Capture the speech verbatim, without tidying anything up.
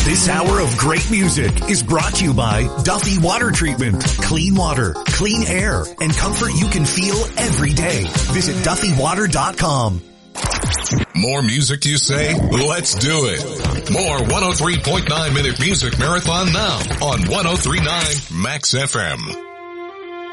This hour of great music is brought to you by Duffy Water Treatment. Clean water, clean air, and comfort you can feel every day. Visit Duffy Water dot com. More music, you say? Let's do it. More one oh three point nine Minute Music Marathon now on one oh three point nine Max F M.